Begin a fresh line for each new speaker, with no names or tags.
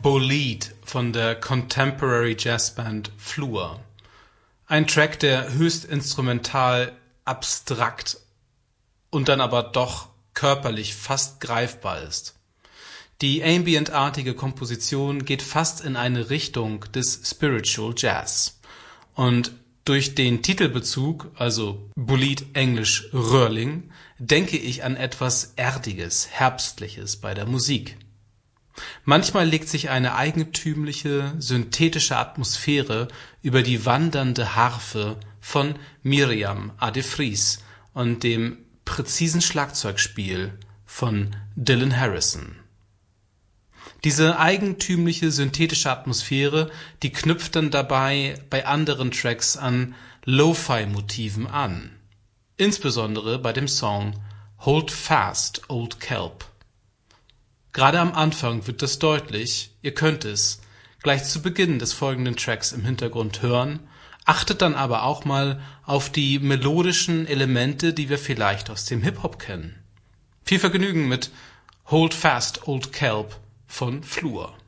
Bolide von der Contemporary Jazzband Fleur. Ein Track, der höchst instrumental, abstrakt und dann aber doch körperlich fast greifbar ist. Die ambientartige Komposition geht fast in eine Richtung des Spiritual Jazz. Und durch den Titelbezug, also Bolide englisch Röhrling, denke ich an etwas Erdiges, Herbstliches bei der Musik. Manchmal legt sich eine eigentümliche, synthetische Atmosphäre über die wandernde Harfe von Miriam A. de Vries und dem präzisen Schlagzeugspiel von Dylan Harrison. Diese eigentümliche, synthetische Atmosphäre, die knüpft dann dabei bei anderen Tracks an Lo-Fi-Motiven an. Insbesondere bei dem Song Hold Fast, Old Kelp. Gerade am Anfang wird das deutlich, ihr könnt es gleich zu Beginn des folgenden Tracks im Hintergrund hören, achtet dann aber auch mal auf die melodischen Elemente, die wir vielleicht aus dem Hip-Hop kennen. Viel Vergnügen mit Hold Fast, Old Kelp von Fleur.